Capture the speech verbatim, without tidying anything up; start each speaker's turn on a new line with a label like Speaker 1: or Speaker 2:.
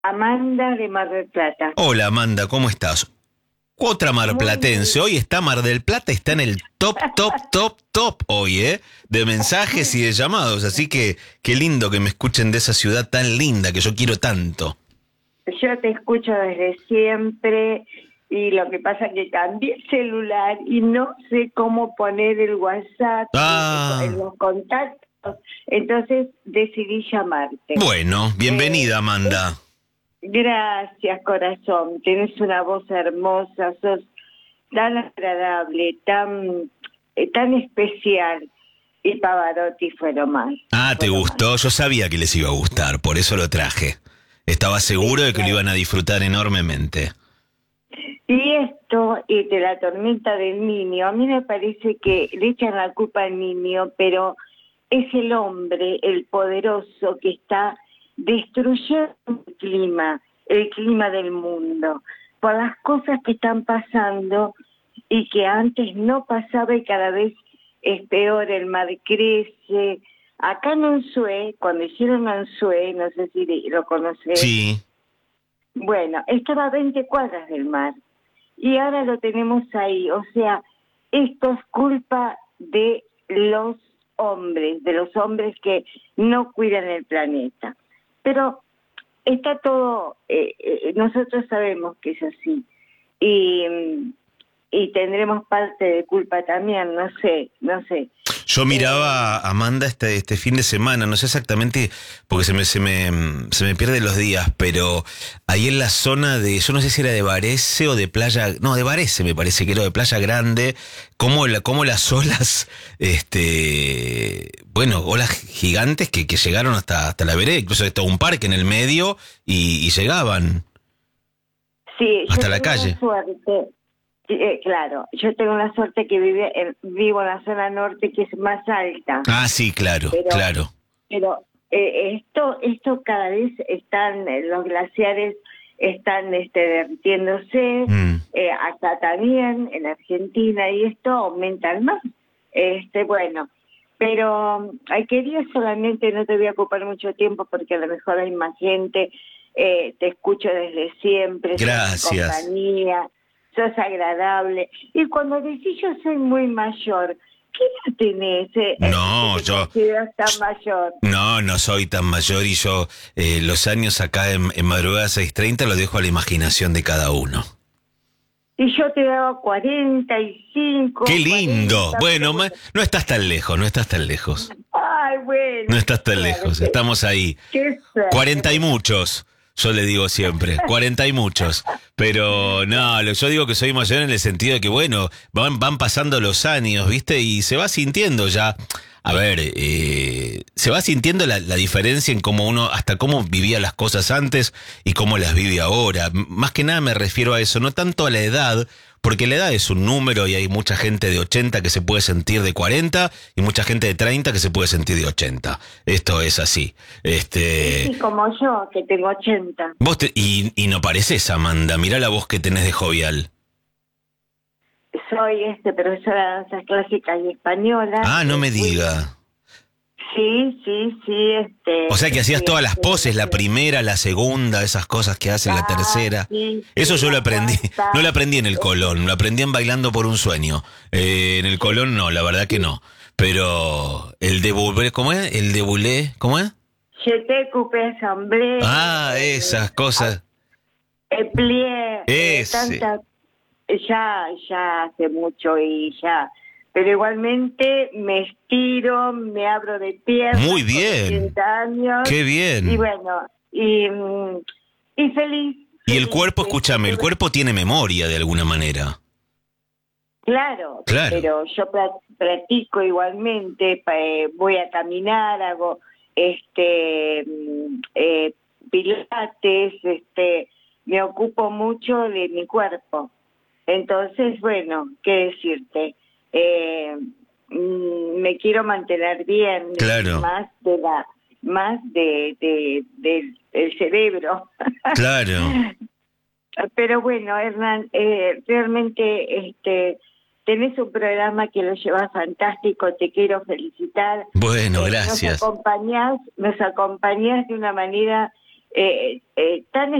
Speaker 1: Amanda de Mar del Plata.
Speaker 2: Hola Amanda, ¿cómo estás? Otra marplatense, hoy está Mar del Plata, está en el top, top, top, top hoy, ¿eh? De mensajes y de llamados, así que qué lindo que me escuchen de esa ciudad tan linda que yo quiero tanto.
Speaker 1: Yo te escucho desde siempre y lo que pasa es que cambié el celular y no sé cómo poner el WhatsApp
Speaker 2: Ah.
Speaker 1: en los contactos, entonces decidí llamarte.
Speaker 2: Bueno, bienvenida
Speaker 1: Eh,
Speaker 2: Amanda.
Speaker 1: Gracias, corazón. Tienes una voz hermosa, sos tan agradable, tan, eh, tan especial. Y Pavarotti fue lo más.
Speaker 2: Ah,
Speaker 1: fue
Speaker 2: ¿te
Speaker 1: lo
Speaker 2: gustó?
Speaker 1: más.
Speaker 2: Yo sabía que les iba a gustar, por eso lo traje. Estaba seguro
Speaker 1: Sí,
Speaker 2: de que lo
Speaker 1: claro.
Speaker 2: iban a disfrutar enormemente.
Speaker 1: Y esto, y de la tormenta del niño, a mí me parece que le echan la culpa al niño, pero es el hombre, el poderoso, que está destruyendo el clima, el clima del mundo, por las cosas que están pasando y que antes no pasaba y cada vez es peor, el mar crece. Acá en Ansue, cuando hicieron Ansue, no sé si lo conoces,
Speaker 2: Sí.
Speaker 1: bueno, estaba a veinte cuadras del mar y ahora lo tenemos ahí. O sea, esto es culpa de los hombres, de los hombres que no cuidan el planeta. Pero está todo, eh, eh, nosotros sabemos que es así y, y tendremos parte de culpa también, no sé, no sé.
Speaker 2: Yo miraba
Speaker 1: Eh,
Speaker 2: a Amanda este, este fin de semana, no sé exactamente, porque se me, se me, se me pierden los días, pero ahí en la zona de, yo no sé si era de Varese o de Playa, no, de Varese me parece que era, de Playa Grande, como la, como las olas, este, bueno, olas gigantes que, que llegaron hasta, hasta la vereda, incluso estaba un parque en el medio y, y llegaban
Speaker 1: sí, yo
Speaker 2: hasta la
Speaker 1: tengo la
Speaker 2: calle.
Speaker 1: suerte. Sí, eh, claro, yo tengo la suerte que vive en- vivo en la zona norte, que es más alta,
Speaker 2: Ah, sí, claro,
Speaker 1: pero
Speaker 2: claro.
Speaker 1: pero eh, esto esto cada vez están, eh, los glaciares están este, derritiéndose,
Speaker 2: Mm.
Speaker 1: eh, acá también en Argentina, y esto aumenta el mar. Este, bueno, pero hay quería solamente, no te voy a ocupar mucho tiempo porque a lo mejor hay más gente, eh, te escucho desde siempre, sos mi
Speaker 2: Gracias.
Speaker 1: compañía, sos agradable. Y cuando decís yo soy muy mayor, ¿qué edad tenés eh, eh, que
Speaker 2: No,
Speaker 1: te
Speaker 2: yo...
Speaker 1: consideras tan mayor?
Speaker 2: No, no soy tan mayor y yo eh, los años acá en, en Madrugada seiscientos treinta los dejo a la imaginación de cada uno.
Speaker 1: Y yo te daba cuarenta y
Speaker 2: ¡Qué
Speaker 1: cinco,
Speaker 2: lindo!
Speaker 1: cuarenta, pero
Speaker 2: Bueno, ma-
Speaker 1: bueno.
Speaker 2: no estás tan lejos, no estás tan lejos.
Speaker 1: Ay,
Speaker 2: No
Speaker 1: bueno,
Speaker 2: estás
Speaker 1: qué
Speaker 2: tan lejos,
Speaker 1: suerte,
Speaker 2: estamos ahí.
Speaker 1: qué suerte.
Speaker 2: Cuarenta y muchos, yo le digo siempre, cuarenta y muchos. Pero no, lo- yo digo que soy mayor en el sentido de que, bueno, van, van pasando los años, ¿viste? Y se va sintiendo ya. A ver, eh, se va sintiendo la, la diferencia en cómo uno, hasta cómo vivía las cosas antes y cómo las vive ahora. M- Más que nada me refiero a eso, no tanto a la edad, porque la edad es un número y hay mucha gente de ochenta que se puede sentir de cuarenta y mucha gente de treinta que se puede sentir de ochenta. Esto es así.
Speaker 1: Y
Speaker 2: Este,
Speaker 1: sí, como yo, que tengo ochenta.
Speaker 2: vos te- y, y no pareces, Amanda, mirá la voz que tenés de jovial.
Speaker 1: Soy este profesora de danzas clásicas y españolas.
Speaker 2: Ah, no
Speaker 1: Eh,
Speaker 2: me
Speaker 1: fui,
Speaker 2: diga.
Speaker 1: sí, sí, sí,
Speaker 2: O sea
Speaker 1: este,
Speaker 2: que hacías
Speaker 1: fui
Speaker 2: todas las
Speaker 1: haciendo
Speaker 2: poses, la
Speaker 1: clases.
Speaker 2: primera, la segunda, esas cosas que hacen la
Speaker 1: Ah,
Speaker 2: tercera.
Speaker 1: sí,
Speaker 2: Eso
Speaker 1: sí,
Speaker 2: yo lo
Speaker 1: la
Speaker 2: aprendí. No lo
Speaker 1: cuarta.
Speaker 2: aprendí en el
Speaker 1: Este,
Speaker 2: Colón, lo aprendí en Bailando por un Sueño. Eh, en el
Speaker 1: sí,
Speaker 2: Colón no, la verdad que no. Pero el de Boulé, ¿cómo es? El de Boulé, ¿cómo es?
Speaker 1: je te coupé assemblée,
Speaker 2: Ah,
Speaker 1: eh,
Speaker 2: esas cosas.
Speaker 1: eh, plié, eh,
Speaker 2: Ese.
Speaker 1: tantas, ya, ya hace mucho y ya, pero igualmente me estiro, me abro de
Speaker 2: Muy
Speaker 1: piernas con
Speaker 2: bien.
Speaker 1: ochenta años
Speaker 2: Qué
Speaker 1: y
Speaker 2: bien.
Speaker 1: bueno, y, mm, y feliz,
Speaker 2: Y el
Speaker 1: feliz,
Speaker 2: cuerpo,
Speaker 1: este,
Speaker 2: escúchame, el
Speaker 1: todo-
Speaker 2: cuerpo tiene memoria de alguna manera.
Speaker 1: claro,
Speaker 2: Claro.
Speaker 1: pero yo pra- practico igualmente, pa- eh, voy a caminar, hago este mm, eh, pilates, este, me ocupo mucho de mi cuerpo. Entonces, bueno, qué decirte, eh, mm, me quiero mantener bien,
Speaker 2: Claro,
Speaker 1: más de la, más de, de, del el cerebro.
Speaker 2: claro.
Speaker 1: Pero bueno, Hernán, eh, realmente este, tenés un programa que lo llevas fantástico, te quiero felicitar.
Speaker 2: Bueno,
Speaker 1: Eh, nos
Speaker 2: gracias.
Speaker 1: acompañás, nos acompañás de una manera eh, eh, tan